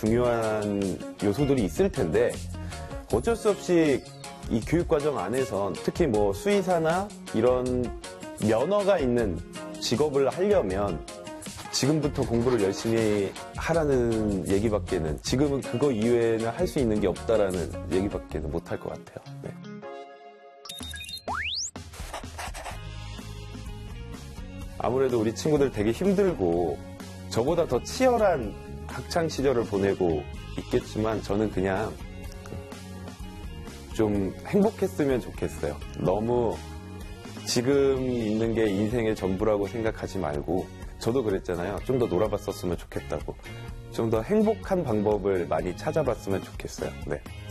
중요한 요소들이 있을 텐데 어쩔 수 없이 이 교육과정 안에선 특히 뭐 수의사나 이런 면허가 있는 직업을 하려면 지금부터 공부를 열심히 하라는 얘기밖에는 지금은 그거 이외에는 할 수 있는 게 없다라는 얘기밖에는 못할 것 같아요. 네. 아무래도 우리 친구들 되게 힘들고 저보다 더 치열한 학창 시절을 보내고 있겠지만 저는 그냥 좀 행복했으면 좋겠어요. 너무 지금 있는 게 인생의 전부라고 생각하지 말고 저도 그랬잖아요. 좀 더 놀아봤었으면 좋겠다고. 좀 더 행복한 방법을 많이 찾아봤으면 좋겠어요. 네.